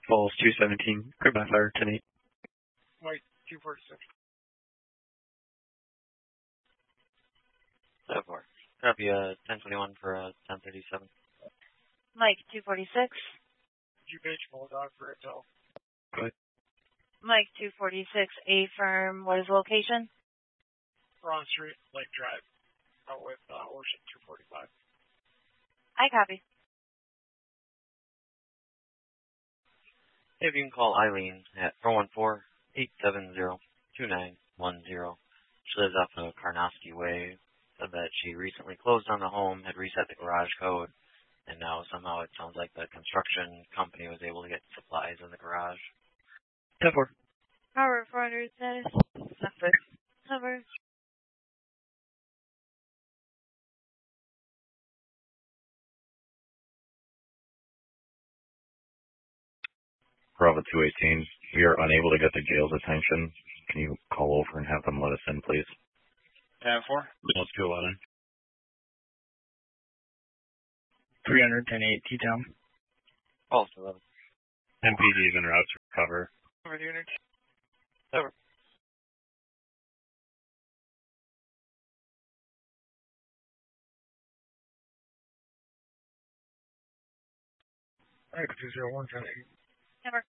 Falls 217, group by fire 10-8. Mike 246. 7-4. Copy 1021 for 1037. Mike 246. GPH Bulldog for Intel. Go ahead. Mike 246, A firm, what is the location? Ron Street, Lake Drive, out with Ocean 245. I copy. If you can call Eileen at 414-870-2910. She lives off of Karnofsky Way. Said that she recently closed on the home, had reset the garage code, and now somehow it sounds like the construction company was able to get supplies in the garage. 10-4. Power 400 status. Cover. Bravo 218, we are unable to get the jail's attention. Can you call over and have them let us in, please? 10-4. Let's go, 11. 300, 10-8, T-Town. False 11. MPD is en route to recover. Over the unit. Over. Mike 201, 10-8. Cover.